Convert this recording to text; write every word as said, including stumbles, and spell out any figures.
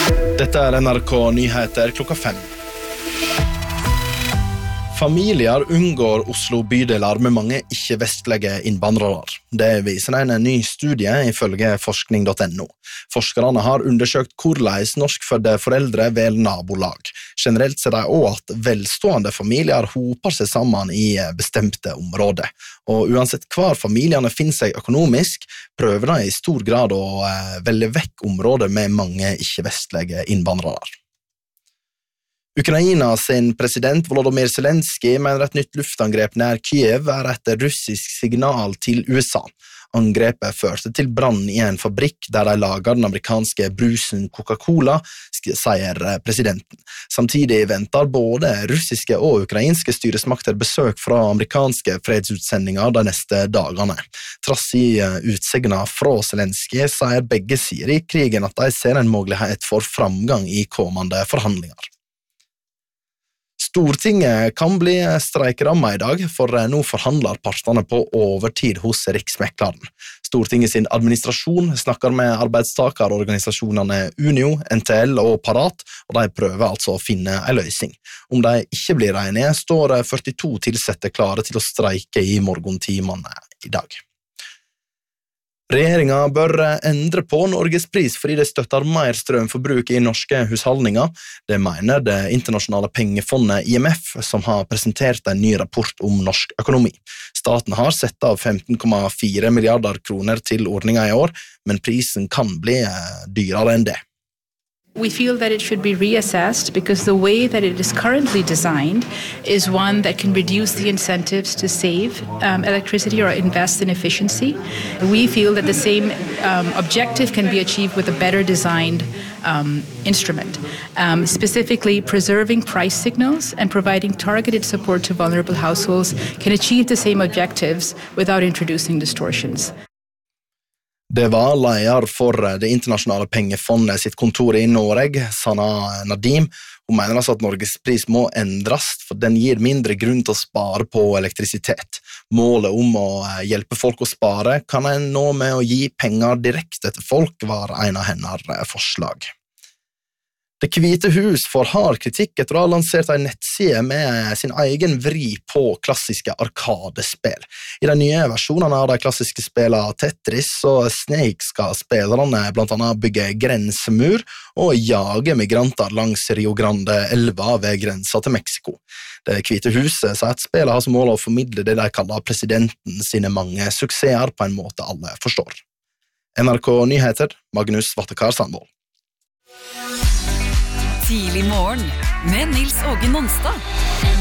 Dette er N R K Nyheter klokka fem. Familier unngår Oslo bydeler med mange ikke-vestlige innvandrere. Det viser en ny studie ifølge forskning punktum no. Forskerne har undersøkt hvordan norskfødte foreldre velger nabolag. Generelt ser de også at velstående familier hoper seg sammen i bestemte områder. Og uansett hver familiene finner seg økonomisk, prøver de i stor grad å velge vekk områder med mange ikke-vestlige innvandrere. Ukraina sin president Volodymyr Zelensky mener et nytt luftangrep nær Kyiv er et russisk signal til U S A. Angrepet førte til brann i en fabrikk der de lager den amerikanske brusen Coca-Cola, sier presidenten. Samtidig venter både russiske og ukrainske styresmakter besøk fra amerikanske fredsutsendinger de neste dagene. Trass i utsegna fra Zelensky sier begge sider i krigen at de ser en mulighet for framgang i kommende forhandlinger. Stortinget kan bli streikerammet i dag, for nå forhandler partene på overtid hos Riksmekleren. Stortinget sin administrasjon snakker med arbeidstakerorganisasjonene Unio, N T L og Parat, og de prøver altså å finne en løsning. Om de ikke blir enige, står førtito tilsette klare til å streike i morgentimene i dag. Regjeringen bør endre på Norgespris fordi det støtter mer strømforbruk i norske husholdninger. Det mener det internasjonale pengefondet I M F, som har presentert en ny rapport om norsk økonomi. Staten har sett av femten komma fire milliarder kroner til ordningen i år, men prisen kan bli dyrere enn det. We feel that it should be reassessed because the way that it is currently designed is one that can reduce the incentives to save um, electricity or invest in efficiency. We feel that the same um, objective can be achieved with a better designed um, instrument, um, specifically preserving price signals and providing targeted support to vulnerable households can achieve the same objectives without introducing distortions. Det var leder for det internasjonale pengefondet sitt kontor i Norge, Sana Nadim. Hun mener altså at Norgespris må endres, for den gir mindre grunn til å spare på elektrisitet. Målet om å hjelpe folk å spare kan en nå med å gi penger direkte til folk, var en av hennes forslag. Det Hvite hus får hard kritikk etter å ha lansert en nettside med sin egen vri på klassiske arkadespill. I de nye versjonene av de klassiske spillene Tetris og Snake skal spillerne blant annet bygge grensemur og jage migranter langs Rio Grande-elva ved grensa til Mexico. Det Hvite huset sier at spillet har som mål å formidle det de kaller presidenten sine mange suksesser på en måte alle forstår. N R K Nyheter, Magnus Vattekar Sandvold. Tidlig morgen med Nils Åge Nonstad.